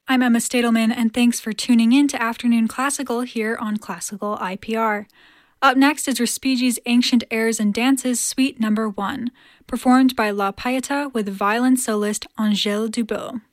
I'm Emma Stadelman, and thanks for tuning in to Afternoon Classical here on Classical IPR. Up next is Respighi's Ancient Airs and Dances Suite No. 1, performed by La Pietà with violin soloist Angèle Dubos.